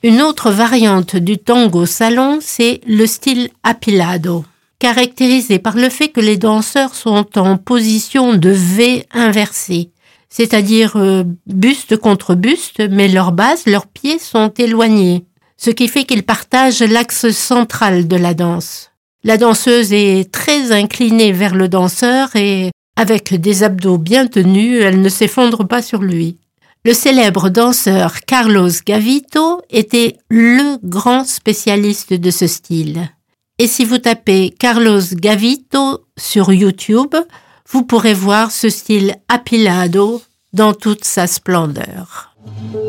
Une autre variante du tango salon, c'est le style apilado, caractérisé par le fait que les danseurs sont en position de V inversée, c'est-à-dire buste contre buste, mais leur base, leurs pieds sont éloignés, ce qui fait qu'ils partagent l'axe central de la danse. La danseuse est très inclinée vers le danseur et, avec des abdos bien tenus, elle ne s'effondre pas sur lui. Le célèbre danseur Carlos Gavito était le grand spécialiste de ce style. Et si vous tapez Carlos Gavito sur YouTube, vous pourrez voir ce style apilado dans toute sa splendeur.